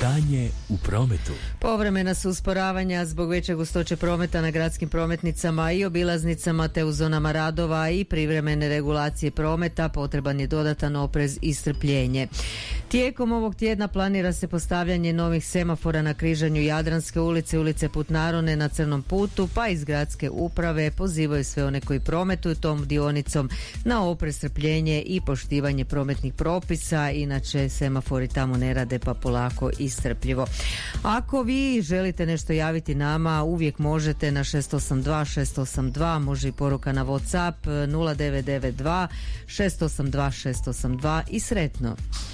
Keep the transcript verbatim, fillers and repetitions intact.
Stanje u prometu. Povremena su usporavanja zbog veće gustoće prometa na gradskim prometnicama i obilaznicama te u zonama radova i privremene regulacije prometa. Potreban je dodatan oprez i strpljenje. Tijekom ovog tjedna planira se postavljanje novih semafora na križanju Jadranske ulice, ulice Putnarone na Crnom putu, pa iz gradske uprave pozivaju sve one koji prometuju tom dionicom na oprez, strpljenje i poštivanje prometnih propisa. Inače semafori tamo ne rade, pa polako i strpljivo. Ako vi želite nešto javiti nama, uvijek možete na šest osam dva šest osam dva, može i poruka na WhatsApp nula devet devet dva šest osam dva šest osam dva i sretno.